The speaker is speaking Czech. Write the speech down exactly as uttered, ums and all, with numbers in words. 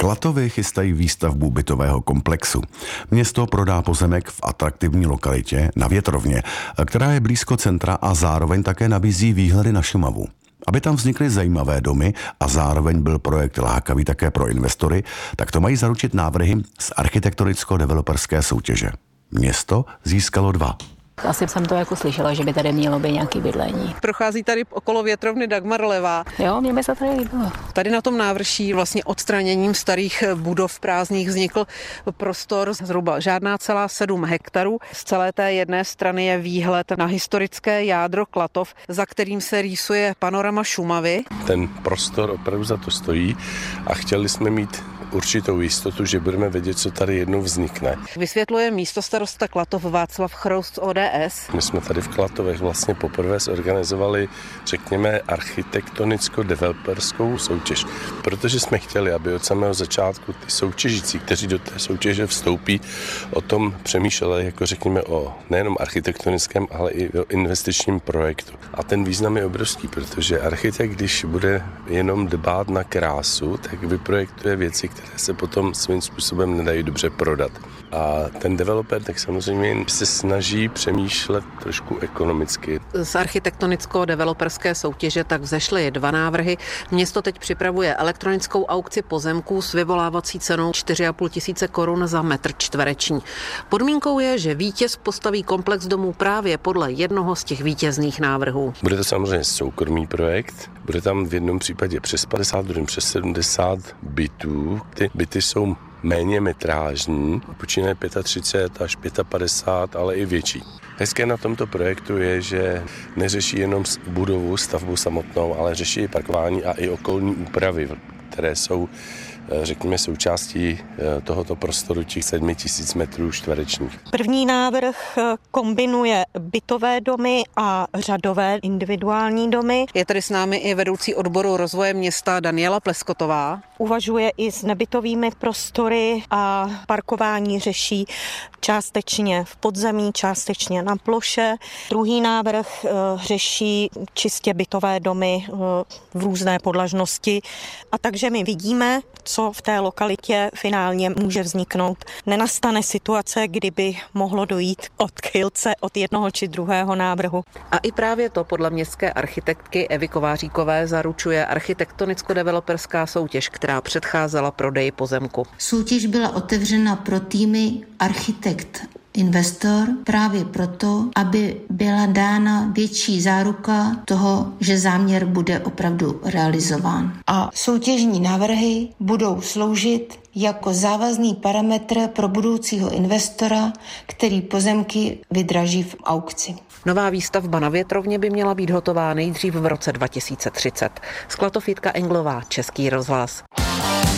Klatovy chystají výstavbu bytového komplexu. Město prodá pozemek v atraktivní lokalitě na Větrovně, která je blízko centra a zároveň také nabízí výhledy na Šumavu. Aby tam vznikly zajímavé domy a zároveň byl projekt lákavý také pro investory, tak to mají zaručit návrhy z architektonicko-developerské soutěže. Město získalo dva. Asi jsem to jako slyšela, že by tady mělo být nějaké bydlení. Prochází tady okolo Větrovny Dagmar Levá. Jo, mě by se tady líbilo. Tady na tom návrší vlastně odstraněním starých budov prázdných vznikl prostor zhruba žádná celá sedm hektarů. Z celé té jedné strany je výhled na historické jádro Klatov, za kterým se rýsuje panorama Šumavy. Ten prostor opravdu za to stojí a chtěli jsme mít určitou jistotu, že budeme vědět, co tady jednou vznikne. Vysvětluje místostarosta Klatov Václav Chroust z O D S. My jsme tady v Klatovech vlastně poprvé zorganizovali, řekněme, architektonicko-developerskou soutěž, protože jsme chtěli, aby od samého začátku ty soutěžící, kteří do té soutěže vstoupí, o tom přemýšleli, jako řekněme, o nejenom architektonickém, ale i o investičním projektu. A ten význam je obrovský, protože architekt, když bude jenom dbát na krásu, tak vyprojektuje věci, které se potom svým způsobem nedají dobře prodat. A ten developer tak samozřejmě se snaží přemýšlet trošku ekonomicky. Z architektonicko-developerské soutěže tak vzešly dva návrhy. Město teď připravuje elektronickou aukci pozemků s vyvolávací cenou čtyři a půl tisíce korun za metr čtvereční. Podmínkou je, že vítěz postaví komplex domů právě podle jednoho z těch vítězných návrhů. Bude to samozřejmě soukromý projekt. Bude tam v jednom případě přes padesát, v druhém přes sedmdesát bytů. Ty byty jsou méně metrážní, počínaje třicet pět až padesát pět, ale i větší. Hezké na tomto projektu je, že neřeší jenom budovu, stavbu samotnou, ale řeší i parkování a i okolní úpravy, které jsou, řekněme, součástí tohoto prostoru těch sedmi tisíc metrů čtverečních. První návrh kombinuje bytové domy a řadové individuální domy. Je tady s námi i vedoucí odboru rozvoje města Daniela Pleskotová. Uvažuje i s nebytovými prostory a parkování řeší částečně v podzemí, částečně na ploše. Druhý návrh řeší čistě bytové domy v různé podlažnosti. A takže my vidíme, co v té lokalitě finálně může vzniknout. Nenastane situace, kdyby mohlo dojít k odchylce od jednoho či druhého návrhu. A i právě to podle městské architektky Evy Kováříkové zaručuje architektonicko-developerská soutěž, která předcházela prodeji pozemku. Soutěž byla otevřena pro týmy architekt investor právě proto, aby byla dána větší záruka toho, že záměr bude opravdu realizován. A soutěžní návrhy budou sloužit jako závazný parametr pro budoucího investora, který pozemky vydraží v aukci. Nová výstavba na Větrovně by měla být hotová nejdřív v roce dva tisíce třicet. Z Klatov Jitka Englová, Český rozhlas.